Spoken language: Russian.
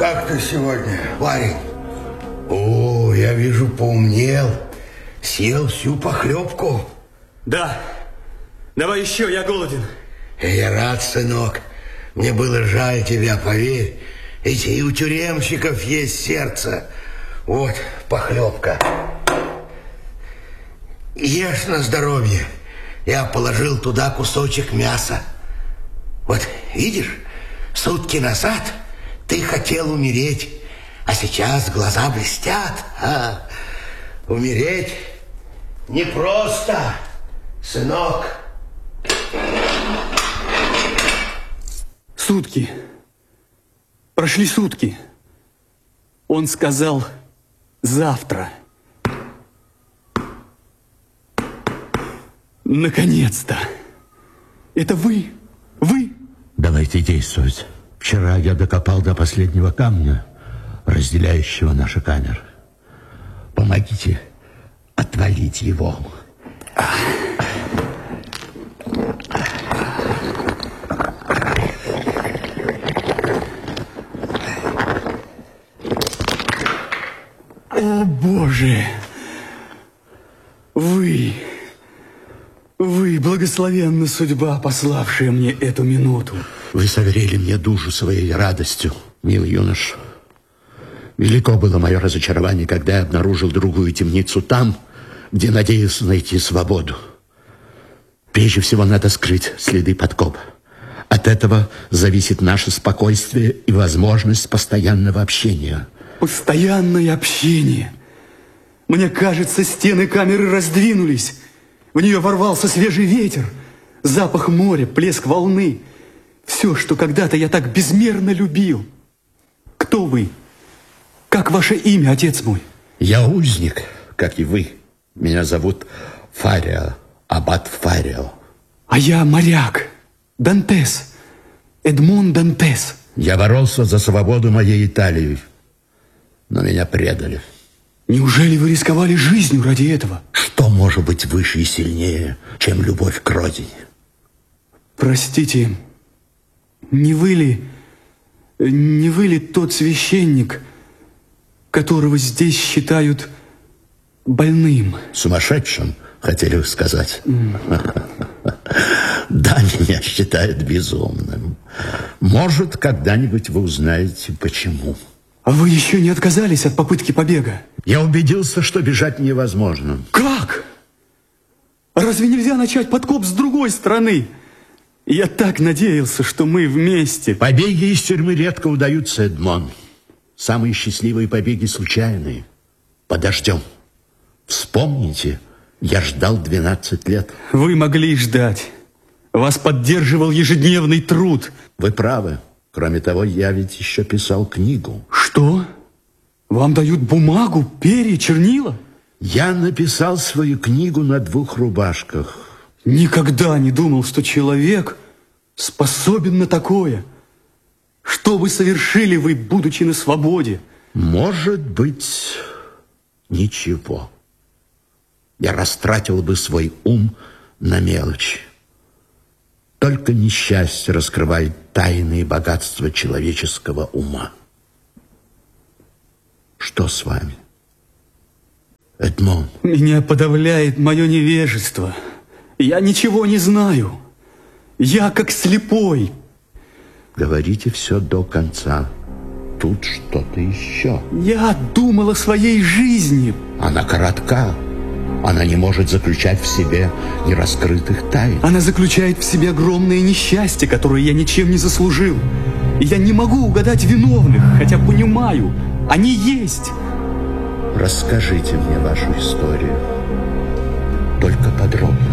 как ты сегодня, парень? О, я вижу, поумнел. Съел всю похлебку. Да. Давай еще, я голоден. Я рад, сынок. Мне было жаль тебя, поверь. Ведь и у тюремщиков есть сердце. Вот похлебка. Ешь на здоровье. Я положил туда кусочек мяса. Вот, видишь, сутки назад ты хотел умереть, а сейчас глаза блестят. Умереть непросто, сынок. Сутки. Прошли сутки. Он сказал завтра. Наконец-то. Это вы? Вы? Давайте действовать. Вчера я докопал до последнего камня, разделяющего наши камеры. Помогите отвалить его. О, Боже! Вы, благословенна судьба, пославшая мне эту минуту. Вы согрели мне душу своей радостью, милый юнош. Велико было мое разочарование, когда я обнаружил другую темницу там, где надеялся найти свободу. Прежде всего надо скрыть следы подкопа. От этого зависит наше спокойствие и возможность постоянного общения. Постоянное общение. Мне кажется, стены камеры раздвинулись. В нее ворвался свежий ветер, запах моря, плеск волны. Все, что когда-то я так безмерно любил. Кто вы? Как ваше имя, отец мой? Я узник, как и вы. Меня зовут Фарио, аббат Фарио. А я моряк, Дантес, Эдмон Дантес. Я боролся за свободу моей Италии, но меня предали. Неужели вы рисковали жизнью ради этого? Что может быть выше и сильнее, чем любовь к родине? Простите, не вы ли тот священник, которого здесь считают больным? Сумасшедшим, хотели вы сказать? Да, меня считают безумным. Может, когда-нибудь вы узнаете, почему. А вы еще не отказались от попытки побега? Я убедился, что бежать невозможно. Как? Разве нельзя начать подкоп с другой стороны? Я так надеялся, что мы вместе. Побеги из тюрьмы редко удаются, Эдмон. Самые счастливые побеги случайные. Подождем. Вспомните, я ждал 12 лет. Вы могли ждать. Вас поддерживал ежедневный труд. Вы правы. Кроме того, я ведь еще писал книгу. Что? Вам дают бумагу, перья, чернила? Я написал свою книгу на 2 рубашках. Никогда не думал, что человек способен на такое. Что бы совершили вы, будучи на свободе? Может быть, ничего. Я растратил бы свой ум на мелочи. Только несчастье раскрывает тайные богатства человеческого ума. Что с вами, Эдмон? Меня подавляет мое невежество. Я ничего не знаю. Я как слепой. Говорите все до конца. Тут что-то еще. Я думал о своей жизни. Она коротка. Она не может заключать в себе нераскрытых тайн. Она заключает в себе огромное несчастье, которое я ничем не заслужил. И я не могу угадать виновных, хотя понимаю, они есть. Расскажите мне вашу историю. Только подробно.